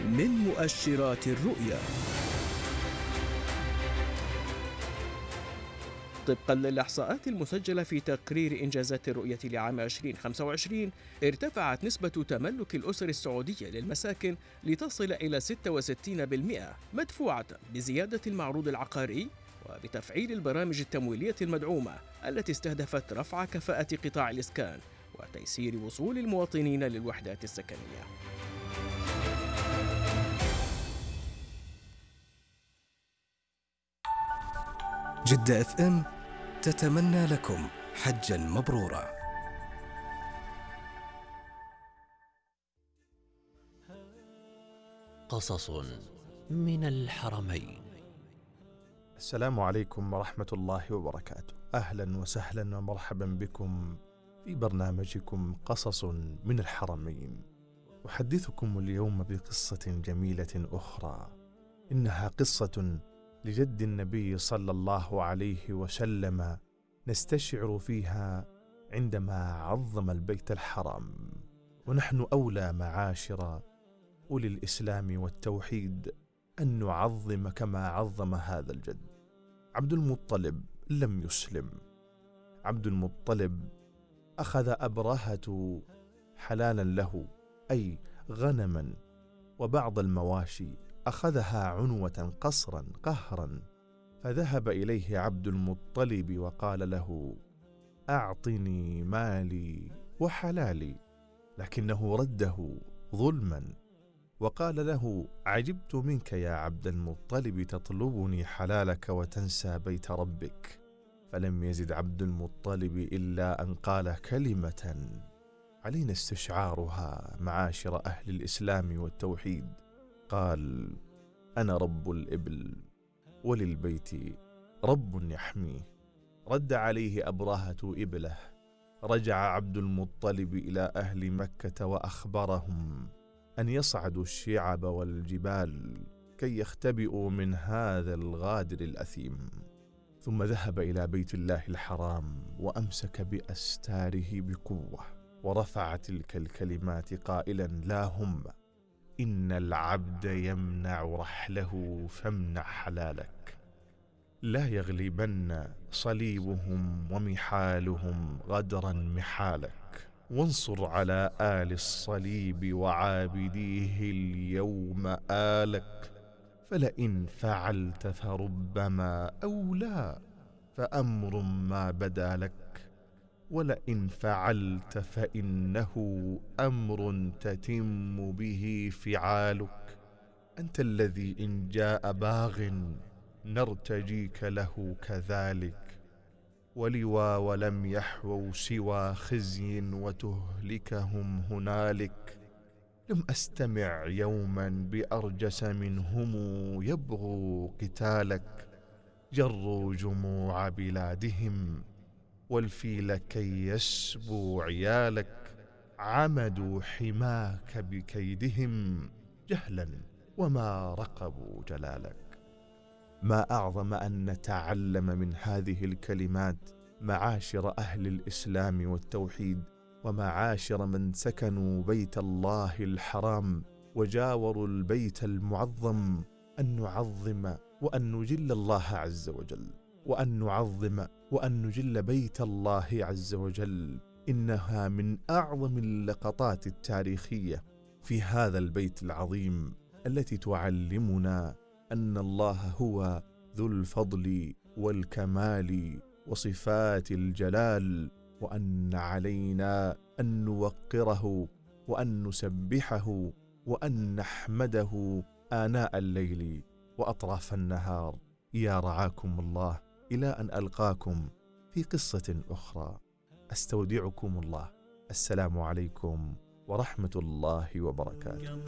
من مؤشرات الرؤية. طبقا للإحصاءات المسجلة في تقرير إنجازات الرؤية لعام 2025، ارتفعت نسبة تملك الأسر السعودية للمساكن لتصل إلى 66%، مدفوعة بزيادة المعروض العقاري وبتفعيل البرامج التمويلية المدعومة التي استهدفت رفع كفاءة قطاع الإسكان وتيسير وصول المواطنين للوحدات السكنية. جدة FM تتمنى لكم حجاً مبرورا. قصص من الحرمين. السلام عليكم ورحمة الله وبركاته. أهلا وسهلا ومرحبا بكم في برنامجكم قصص من الحرمين. أحدثكم اليوم بقصة جميلة أخرى، إنها قصة لجد النبي صلى الله عليه وسلم، نستشعر فيها عندما عظم البيت الحرام، ونحن أولى معاشر أولي الإسلام والتوحيد أن نعظم كما عظم هذا الجد. عبد المطلب لم يسلم. عبد المطلب أخذ أبرهة حلالا له، أي غنما وبعض المواشي، أخذها عنوة قصرا قهرا، فذهب إليه عبد المطلب وقال له: أعطني مالي وحلالي، لكنه رده ظلما وقال له: عجبت منك يا عبد المطلب، تطلبني حلالك وتنسى بيت ربك. فلم يزد عبد المطلب إلا أن قال كلمة علينا استشعارها معاشر أهل الإسلام والتوحيد. قال: أنا رب الإبل وللبيت رب يحميه. رد عليه أبرهة إبله. رجع عبد المطلب إلى أهل مكة وأخبرهم أن يصعدوا الشعب والجبال كي يختبئوا من هذا الغادر الأثيم. ثم ذهب إلى بيت الله الحرام وأمسك بأستاره بقوة ورفع تلك الكلمات قائلا: لا هم إن العبد يمنع رحله فامنع حلالك، لا يغلبن صليبهم ومحالهم غدرا محالك، وانصر على آل الصليب وعابديه اليوم آلك، فلئن فعلت فربما أولى فأمر ما بدا لك، ولئن فعلت فإنه أمر تتم به فعالك، أنت الذي إن جاء باغ نرتجيك له كذلك، ولوا ولم يحووا سوى خزي وتهلكهم هنالك، لم أستمع يوما بأرجس منهم يبغوا قتالك، جروا جموع بلادهم والفيل كي يسبوا عيالك، عمدوا حماك بكيدهم جهلا وما رقبوا جلالك. ما أعظم أن نتعلم من هذه الكلمات معاشر أهل الإسلام والتوحيد ومعاشر من سكنوا بيت الله الحرام وجاوروا البيت المعظم، أن نعظم وأن نجل الله عز وجل، وأن نعظم وأن نجل بيت الله عز وجل. إنها من أعظم اللقطات التاريخية في هذا البيت العظيم التي تعلمنا أن الله هو ذو الفضل والكمال وصفات الجلال، وأن علينا أن نوقره وأن نسبحه وأن نحمده آناء الليل وأطراف النهار. يا رعاكم الله، إلى أن ألقاكم في قصة أخرى، أستودعكم الله. السلام عليكم ورحمة الله وبركاته.